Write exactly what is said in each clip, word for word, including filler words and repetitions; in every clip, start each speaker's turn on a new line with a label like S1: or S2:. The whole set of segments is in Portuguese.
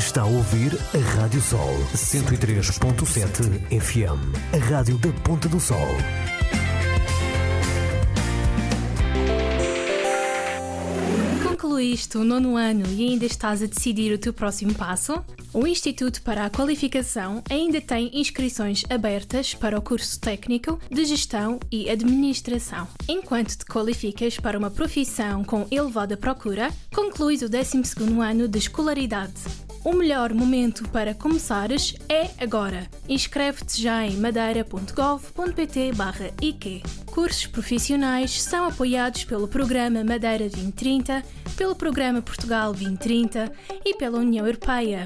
S1: Está a ouvir a Rádio Sol cento e três ponto sete F M, a rádio da Ponta do Sol.
S2: Concluíste o nono ano e ainda estás a decidir o teu próximo passo? O Instituto para a Qualificação ainda tem inscrições abertas para o curso técnico de Gestão e Administração. Enquanto te qualificas para uma profissão com elevada procura, concluis o décimo segundo ano de escolaridade. O melhor momento para começares é agora. Inscreve-te já em madeira ponto gov ponto pt barra I Q. Cursos profissionais são apoiados pelo Programa Madeira vinte trinta, pelo Programa Portugal vinte trinta e pela União Europeia.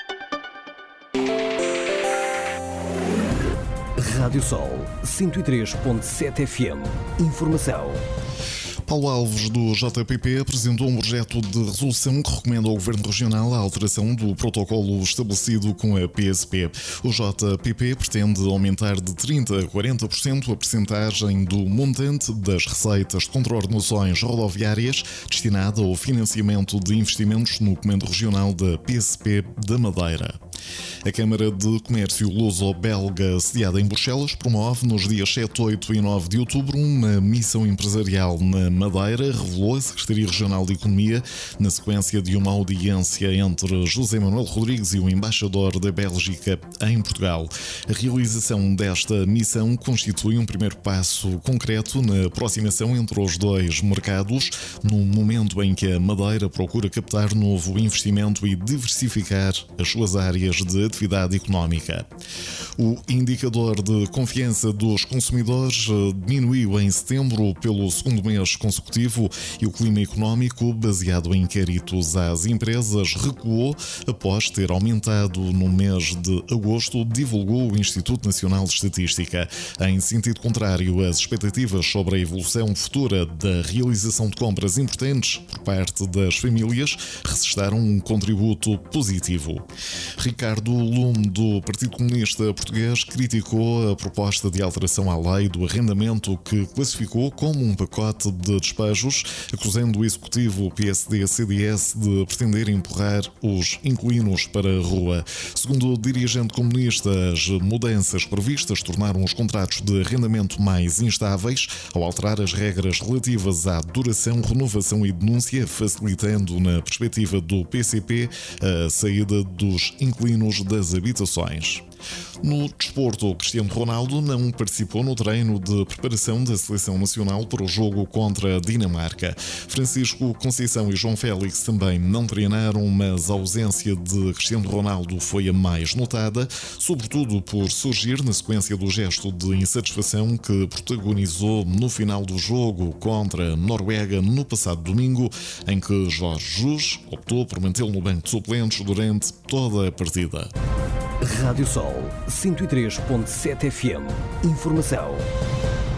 S1: Rádio Sol cento e três ponto sete F M. Informação.
S3: Paulo Alves, do J P P, apresentou um projeto de resolução que recomenda ao Governo Regional a alteração do protocolo estabelecido com a P S P. O J P P pretende aumentar de trinta a quarenta por cento a percentagem do montante das receitas de contraordenações rodoviárias destinada ao financiamento de investimentos no Comando Regional da P S P da Madeira. A Câmara de Comércio Luso-Belga, sediada em Bruxelas, promove nos dias sete, oito e nove de outubro uma missão empresarial na Madeira, revelou a Secretaria Regional de Economia, na sequência de uma audiência entre José Manuel Rodrigues e o embaixador da Bélgica em Portugal. A realização desta missão constitui um primeiro passo concreto na aproximação entre os dois mercados, num momento em que a Madeira procura captar novo investimento e diversificar as suas áreas de atividade económica. O indicador de confiança dos consumidores diminuiu em setembro pelo segundo mês consecutivo e o clima económico, baseado em inquéritos às empresas, recuou após ter aumentado no mês de agosto, divulgou o Instituto Nacional de Estatística. Em sentido contrário, as expectativas sobre a evolução futura da realização de compras importantes por parte das famílias registraram um contributo positivo. Ricardo Lume, do Partido Comunista Português, criticou a proposta de alteração à lei do arrendamento que classificou como um pacote de despejos, acusando o Executivo P S D C D S de pretender empurrar os inquilinos para a rua. Segundo o dirigente comunista, as mudanças previstas tornaram os contratos de arrendamento mais instáveis ao alterar as regras relativas à duração, renovação e denúncia, facilitando, na perspectiva do P C P, a saída dos inquilinos das habitações. No desporto, Cristiano Ronaldo não participou no treino de preparação da Seleção Nacional para o jogo contra a Dinamarca. Francisco Conceição e João Félix também não treinaram, mas a ausência de Cristiano Ronaldo foi a mais notada, sobretudo por surgir na sequência do gesto de insatisfação que protagonizou no final do jogo contra a Noruega no passado domingo, em que Jorge Jesus optou por mantê-lo no banco de suplentes durante toda a partida.
S1: Rádio Sol cento e três ponto sete F M. Informação.